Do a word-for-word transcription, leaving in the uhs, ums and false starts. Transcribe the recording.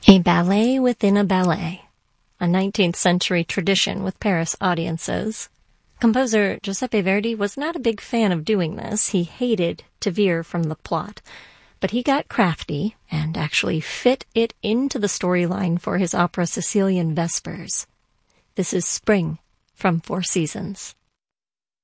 A ballet within a ballet, a nineteenth century tradition with Paris audiences. Composer Giuseppe Verdi was not a big fan of doing this. He hated to veer from the plot. But he got crafty and actually fit it into the storyline for his opera Sicilian Vespers. This is Spring from Four Seasons.